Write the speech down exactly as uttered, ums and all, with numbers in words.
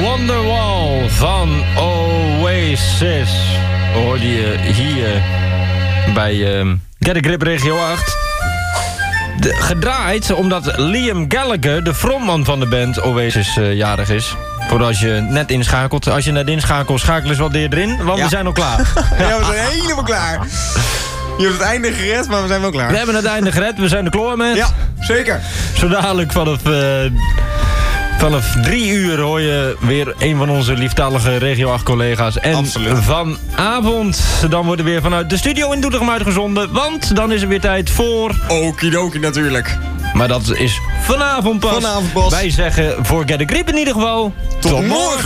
Wonderwall van Oasis hoorde je hier bij uh, Get a Grip Regio acht. De, gedraaid omdat Liam Gallagher, de frontman van de band Oasis, uh, jarig is. Voor als je net inschakelt. Als je net inschakelt, schakel eens wat erin, want ja. we zijn al klaar. Ja, we zijn helemaal klaar. Je hebt het einde gered, maar we zijn wel klaar. We hebben het einde gered, we zijn er klaar met. Ja, zeker. Zo dadelijk vanaf... Uh, Vanaf drie uur hoor je weer een van onze lieftalige Regio acht collega's. En Absoluut. Vanavond, dan wordt er weer vanuit de studio in Doetinchem uitgezonden. Want dan is er weer tijd voor... Okidoki natuurlijk. Maar dat is vanavond pas. Vanavond pas. Wij zeggen voor Get a Grip in ieder geval... Tot, Tot morgen.